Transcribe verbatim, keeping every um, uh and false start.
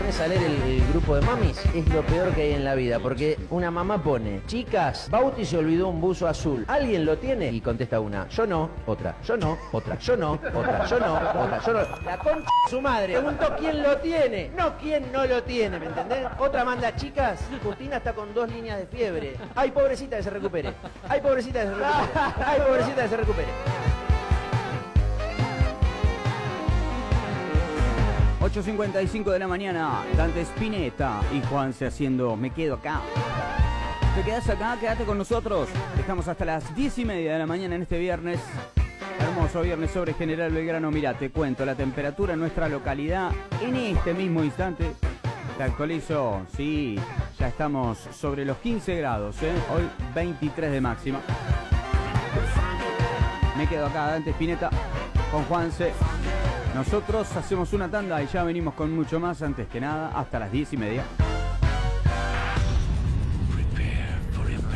pones a leer el, el grupo de mamis, es lo peor que hay en la vida, porque una mamá pone, chicas, Bauti se olvidó un buzo azul, ¿alguien lo tiene? Y contesta una, yo no, otra, yo no, otra, yo no, otra, yo no, otra, yo no. La concha de su madre, preguntó quién lo tiene, no quién no lo tiene, ¿me entendés? Otra manda, chicas, Justina está con dos líneas de fiebre. Ay, pobrecita que se recupere. Ay, pobrecita que se recupere. Ay, pobrecita que se recupere. ocho cincuenta y cinco de la mañana, Dante Spinetta y Juanse haciendo Me Quedo Acá. ¿Te quedas acá? Quédate con nosotros. Estamos hasta las diez y media de la mañana en este viernes. Hermoso viernes sobre General Belgrano. Mira, te cuento la temperatura en nuestra localidad en este mismo instante. Te actualizo, sí, ya estamos sobre los quince grados, ¿eh? Hoy veintitrés de máxima. Me quedo acá, Dante Spinetta, con Juanse. Nosotros hacemos una tanda y ya venimos con mucho más. Antes que nada, hasta las diez y media.